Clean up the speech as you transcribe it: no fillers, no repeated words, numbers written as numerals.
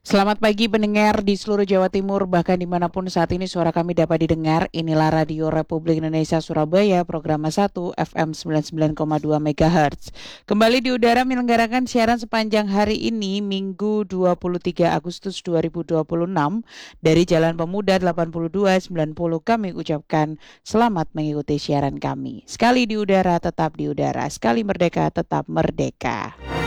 Selamat pagi pendengar di seluruh Jawa Timur, bahkan dimanapun saat ini suara kami dapat didengar. Inilah Radio Republik Indonesia Surabaya, program 1 FM 99,2 MHz. Kembali di udara menyelenggarakan siaran sepanjang hari ini, Minggu 23 Agustus 2026, dari Jalan Pemuda 8290. Kami ucapkan selamat mengikuti siaran kami. Sekali di udara, tetap di udara. Sekali merdeka, tetap merdeka.